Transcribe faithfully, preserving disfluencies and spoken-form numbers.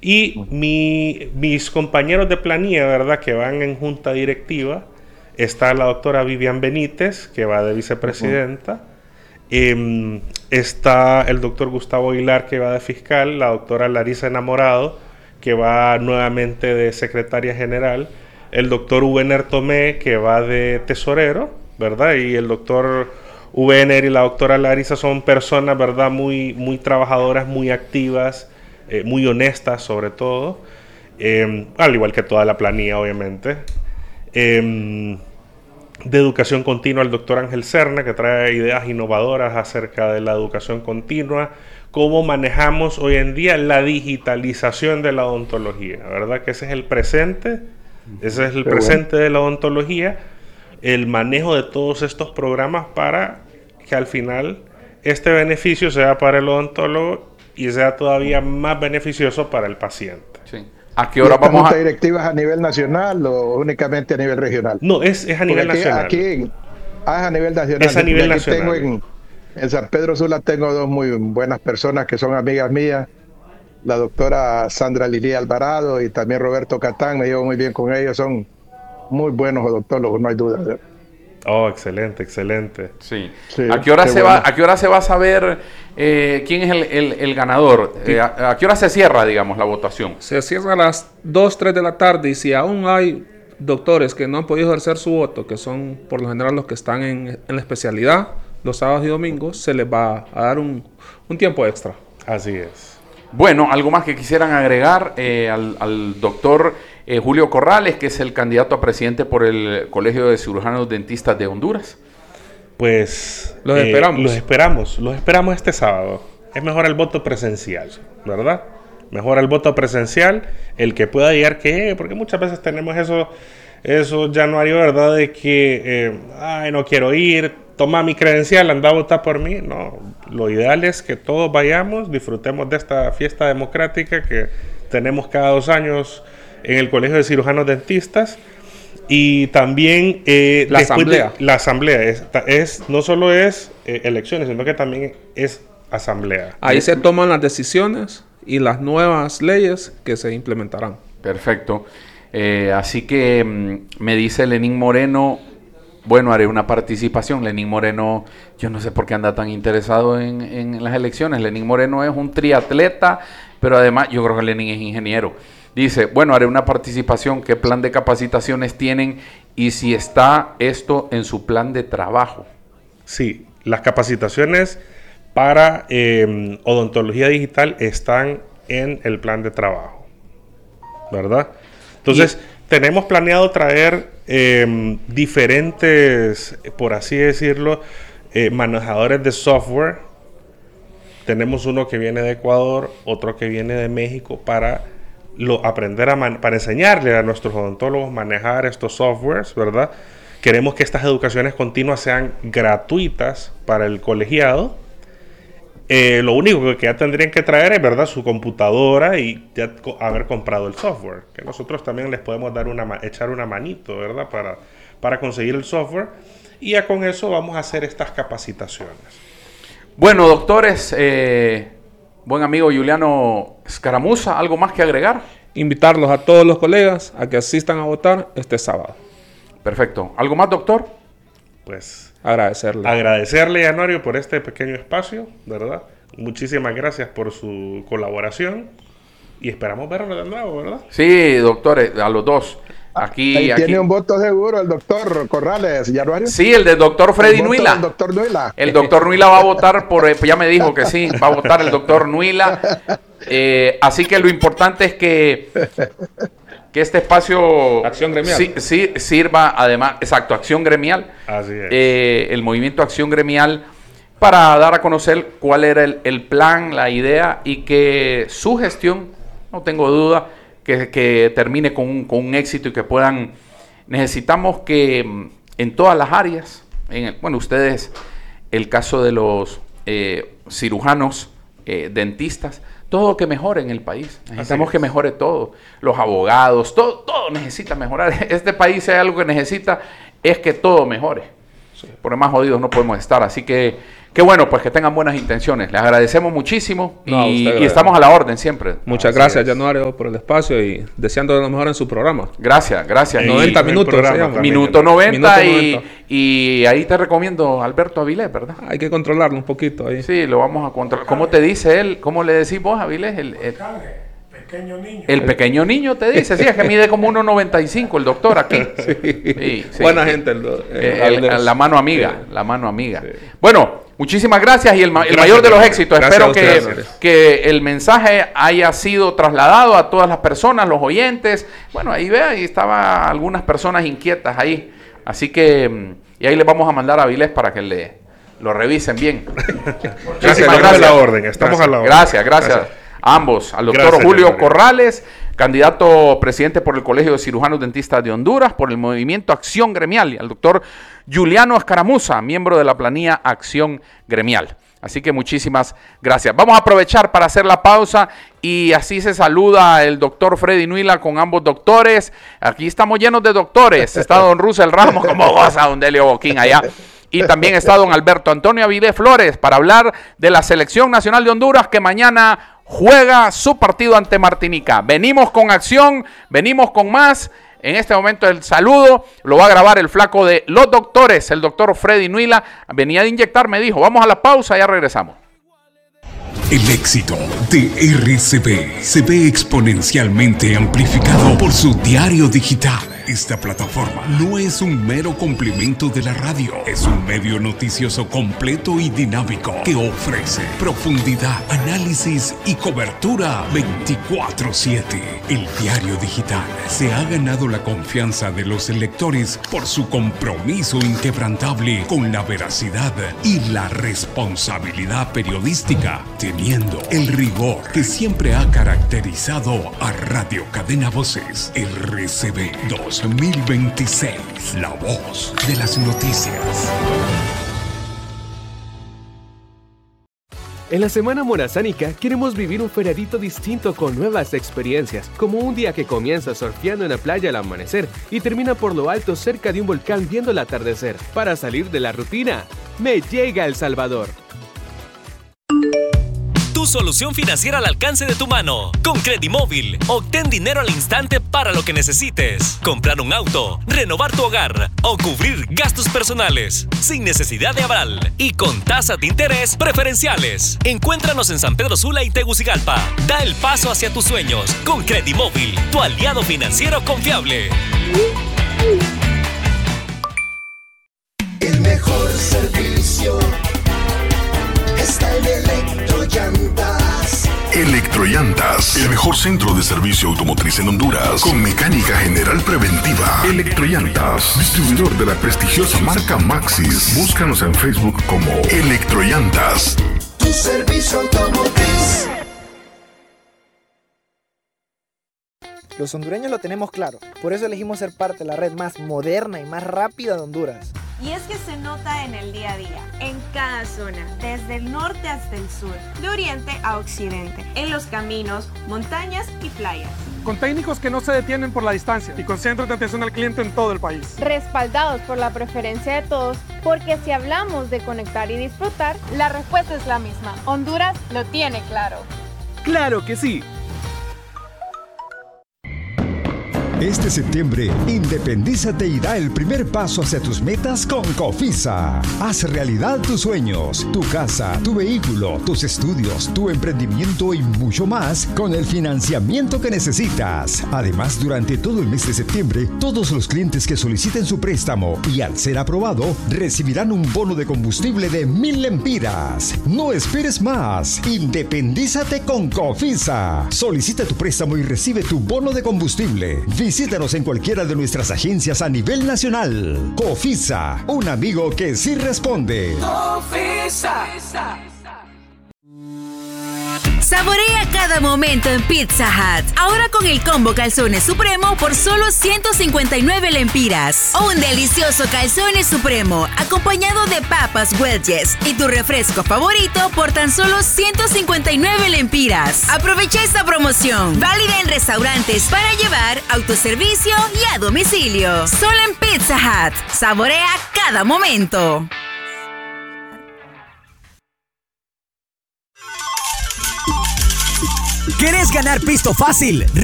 Y mi, mis compañeros de planilla, ¿verdad? Que van en junta directiva, está la doctora Vivian Benítez, que va de vicepresidenta. Uh-huh. Eh, está el doctor Gustavo Aguilar, que va de fiscal, la doctora Larisa Enamorado, que va nuevamente de secretaria general, el doctor Ubener Tomé, que va de tesorero, ¿verdad? Y el doctor Ubener y la doctora Larisa son personas, ¿verdad? Muy, muy trabajadoras, muy activas, eh, muy honestas sobre todo, eh, al igual que toda la planilla, obviamente. Eh, de educación continua, el doctor Ángel Serna, que trae ideas innovadoras acerca de la educación continua, cómo manejamos hoy en día la digitalización de la odontología, ¿verdad? Que ese es el presente, ese es el Qué presente bueno. de la odontología, el manejo de todos estos programas para que al final este beneficio sea para el odontólogo y sea todavía más beneficioso para el paciente. Sí. ¿A qué hora vamos a...? ¿Directivas a nivel nacional o únicamente a nivel regional? No, es, es a nivel aquí, nacional. Aquí ah, es a nivel nacional. Es a nivel aquí nacional. Tengo en, en San Pedro Sula tengo dos muy buenas personas que son amigas mías. La doctora Sandra Lili Alvarado y también Roberto Catán. Me llevo muy bien con ellos. Son muy buenos odontólogos, no hay duda. ¿verdad? Oh, excelente, excelente. Sí. sí ¿A qué hora se bueno. va? ¿A qué hora se va a saber eh, quién es el, el, el ganador? Eh, a, ¿A qué hora se cierra, digamos, la votación? Se cierra a las dos, tres de la tarde y si aún hay doctores que no han podido ejercer su voto, que son por lo general los que están en, en la especialidad, los sábados y domingos, se les va a dar un, un tiempo extra. Así es. Bueno, algo más que quisieran agregar eh, al, al doctor eh, Julio Corrales, que es el candidato a presidente por el Colegio de Cirujanos Dentistas de Honduras. Pues los eh, esperamos. Los esperamos, los esperamos este sábado. Es mejor el voto presencial, ¿verdad? Mejor el voto presencial, el que pueda llegar que llegue, porque muchas veces tenemos eso, eso Januario, ¿verdad? De que, eh, ay, no quiero ir, toma mi credencial, anda a votar por mí. No, lo ideal es que todos vayamos, disfrutemos de esta fiesta democrática que tenemos cada dos años en el Colegio de Cirujanos Dentistas. Y también eh, la asamblea. De, la asamblea es, es no solo es eh, elecciones, sino que también es asamblea. Ahí se toman las decisiones y las nuevas leyes que se implementarán. Perfecto. Eh, así que mmm, me dice Lenín Moreno, bueno, haré una participación. Lenín Moreno, yo no sé por qué anda tan interesado en, en las elecciones. Lenín Moreno es un triatleta, pero además yo creo que Lenín es ingeniero. Dice, bueno, haré una participación, ¿qué plan de capacitaciones tienen? Y si está esto en su plan de trabajo. Sí, las capacitaciones para eh, odontología digital están en el plan de trabajo, ¿verdad? Entonces, y, tenemos planeado traer eh, diferentes, por así decirlo, eh, manejadores de software. Tenemos uno que viene de Ecuador, otro que viene de México para... Lo, aprender a man, para enseñarle a nuestros odontólogos manejar estos softwares, ¿verdad? Queremos que estas educaciones continuas sean gratuitas para el colegiado. Eh, lo único que ya tendrían que traer es, ¿verdad?, su computadora y ya co haber comprado el software. Que nosotros también les podemos dar una echar una manito, ¿verdad?, para, para conseguir el software. Y ya con eso vamos a hacer estas capacitaciones. Bueno, doctores, eh... buen amigo Juliano Escaramuza, ¿algo más que agregar? Invitarlos a todos los colegas a que asistan a votar este sábado. Perfecto. ¿Algo más, doctor? Pues agradecerle. Agradecerle, Januario, por este pequeño espacio, ¿verdad? Muchísimas gracias por su colaboración y esperamos verlo de nuevo, ¿verdad? Sí, doctores, a los dos. Aquí, Ahí aquí. Tiene un voto seguro el doctor Corrales, Januario. Sí, el del doctor Freddy Nuila. El doctor Nuila. El doctor Nuila va a votar por, ya me dijo que sí, va a votar el doctor Nuila. Eh, así que lo importante es que, que este espacio Acción Gremial. Sí, sí, sirva además, exacto, Acción Gremial. Así es. Eh, el movimiento Acción Gremial para dar a conocer cuál era el, el plan, la idea y que su gestión, no tengo duda, Que, que termine con un, con un éxito y que puedan... Necesitamos que en todas las áreas, en el, bueno, ustedes, el caso de los eh, cirujanos, eh, dentistas, todo que mejore en el país. Necesitamos que mejore todo. Los abogados, todo, todo necesita mejorar. Este país, si hay algo que necesita, es que todo mejore. Sí. Por lo más jodidos no podemos estar. Así que, qué bueno, pues que tengan buenas intenciones. Les agradecemos muchísimo no, y, y estamos a la orden siempre. Muchas Así gracias, es. Januario, por el espacio y deseando lo mejor en su programa. Gracias, gracias. Y noventa minutos. programa, Minuto noventa, Minuto y, noventa. y ahí te recomiendo Alberto Avilés, ¿verdad? Hay que controlarlo un poquito ahí. Sí, lo vamos a controlar. ¿Cómo te dice él? ¿Cómo le decís vos, Avilés? El, el, Pequeño niño. el pequeño niño te dice. Sí, es que mide como uno noventa y cinco el doctor aquí. Sí. Sí, sí. Buena gente. El, el, Eh, el- el- la mano amiga, Sí. la mano amiga. Sí. Bueno, muchísimas gracias y el, ma- el Gracias, mayor de los gracias. éxitos. Gracias Espero a que, ustedes. que el mensaje haya sido trasladado a todas las personas, los oyentes. Bueno, ahí vea, ahí estaban algunas personas inquietas ahí. Así que, mm, y ahí les vamos a mandar a Avilés para que le lo revisen bien. Gracias, Muchísimas estamos a la orden. Estamos a la orden. Gracias, gracias. A ambos, al doctor Gracias, Julio Januario. Corrales, candidato presidente por el Colegio de Cirujanos Dentistas de Honduras, por el Movimiento Acción Gremial, y al doctor Juliano Escaramuza, miembro de la planilla Acción Gremial. Así que muchísimas gracias. Vamos a aprovechar para hacer la pausa y así se saluda el doctor Freddy Nuila con ambos doctores. Aquí estamos llenos de doctores. Está don Russell Ramos, como goza don Delio Boquín allá. Y también está don Alberto Antonio Avilés Flores para hablar de la Selección Nacional de Honduras que mañana juega su partido ante Martinica. Venimos con acción, venimos con más. En este momento el saludo lo va a grabar el flaco de los doctores, el doctor Freddy Nuila. Venía de inyectar, me dijo. Vamos a la pausa, ya regresamos. El éxito de R C B se ve exponencialmente amplificado por su diario digital. Esta plataforma no es un mero complemento de la radio, es un medio noticioso completo y dinámico que ofrece profundidad, análisis y cobertura veinticuatro siete. El diario digital se ha ganado la confianza de los lectores por su compromiso inquebrantable con la veracidad y la responsabilidad periodística, teniendo el rigor que siempre ha caracterizado a Radio Cadena Voces. R C B dos mil veintiséis, la voz de las noticias. En la Semana Morazánica queremos vivir un feriadito distinto con nuevas experiencias, como un día que comienza surfeando en la playa al amanecer y termina por lo alto cerca de un volcán viendo el atardecer. Para salir de la rutina, me llega El Salvador. Tu solución financiera al alcance de tu mano. Con Credimóvil, obtén dinero al instante para lo que necesites. Comprar un auto, renovar tu hogar o cubrir gastos personales. Sin necesidad de aval y con tasas de interés preferenciales. Encuéntranos en San Pedro Sula y Tegucigalpa. Da el paso hacia tus sueños con Credimóvil, tu aliado financiero confiable. El mejor servicio está en Electrollantas. Electrollantas, el mejor centro de servicio automotriz en Honduras, con mecánica general preventiva. Electrollantas, distribuidor de la prestigiosa marca Maxis. Búscanos en Facebook como Electrollantas. Tu servicio automotriz. Los hondureños lo tenemos claro, por eso elegimos ser parte de la red más moderna y más rápida de Honduras. Y es que se nota en el día a día, en cada zona, desde el norte hasta el sur, de oriente a occidente, en los caminos, montañas y playas. Con técnicos que no se detienen por la distancia y con centros de atención al cliente en todo el país. Respaldados por la preferencia de todos, porque si hablamos de conectar y disfrutar, la respuesta es la misma. Honduras lo tiene claro. ¡Claro que sí! Este septiembre, independízate y da el primer paso hacia tus metas con Cofisa. Haz realidad tus sueños, tu casa, tu vehículo, tus estudios, tu emprendimiento y mucho más con el financiamiento que necesitas. Además, durante todo el mes de septiembre, todos los clientes que soliciten su préstamo y al ser aprobado, recibirán un bono de combustible de mil lempiras. No esperes más. Independízate con Cofisa. Solicita tu préstamo y recibe tu bono de combustible. Visítanos en cualquiera de nuestras agencias a nivel nacional. Cofisa, un amigo que sí responde. Cofisa. Saborea cada momento en Pizza Hut. Ahora con el combo Calzones Supremo por solo ciento cincuenta y nueve lempiras. O un delicioso Calzones Supremo acompañado de papas Wedges y tu refresco favorito por tan solo ciento cincuenta y nueve lempiras. Aprovecha esta promoción. Válida en restaurantes para llevar, autoservicio y a domicilio. Solo en Pizza Hut. Saborea cada momento. ¿Querés ganar pisto fácil,